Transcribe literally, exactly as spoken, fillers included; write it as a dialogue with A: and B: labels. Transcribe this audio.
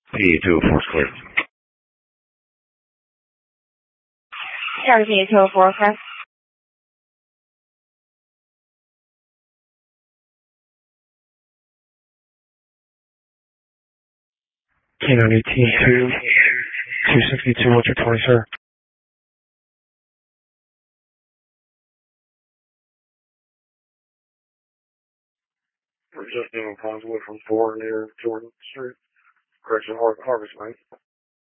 A: P two oh four clear.
B: Sorry, P two oh four, correct?
C: K nine eighteen two, two sixty-two, what's your twenty, sir?
A: We're just doing Conway from four near Jordan Street. Correction, Har- Harvest, mate.